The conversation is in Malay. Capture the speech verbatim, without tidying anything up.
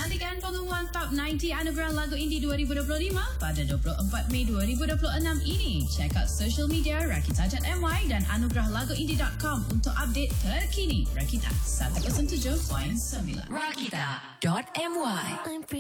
Nantikan pengumuman Top sembilan puluh Anugerah Lagu Indie dua ribu dua puluh lima pada dua puluh empat Mei dua ribu dua puluh enam ini. Check out social media rakita dot m y dan anugerah lagu indie dot com untuk update terkini. Rakita seratus tujuh perpuluhan sembilan. rakita dot m y